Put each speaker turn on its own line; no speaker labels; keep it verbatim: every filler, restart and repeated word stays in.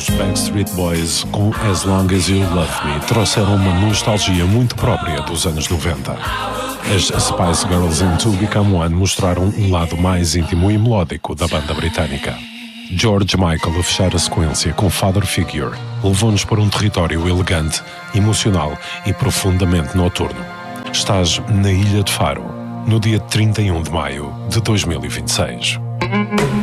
Os Backstreet Boys, com As Long As You Love Me, trouxeram uma nostalgia muito própria dos anos noventa. As Spice Girls em To Become One mostraram um lado mais íntimo e melódico da banda britânica. George Michael, a fechar a sequência com Father Figure, levou-nos para um território elegante, emocional e profundamente noturno. Estás na Ilha de Faro, no dia trinta e um de maio de dois mil e vinte e seis.